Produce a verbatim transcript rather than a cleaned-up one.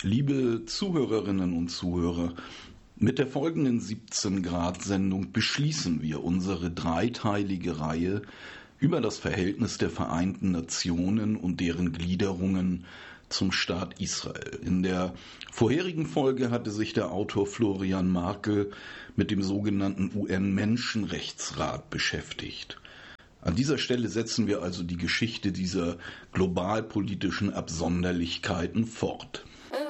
Liebe Zuhörerinnen und Zuhörer, mit der folgenden siebzehn Grad Sendung beschließen wir unsere dreiteilige Reihe über das Verhältnis der Vereinten Nationen und deren Gliederungen zum Staat Israel. In der vorherigen Folge hatte sich der Autor Florian Markel mit dem sogenannten U N-Menschenrechtsrat beschäftigt. An dieser Stelle setzen wir also die Geschichte dieser globalpolitischen Absonderlichkeiten fort.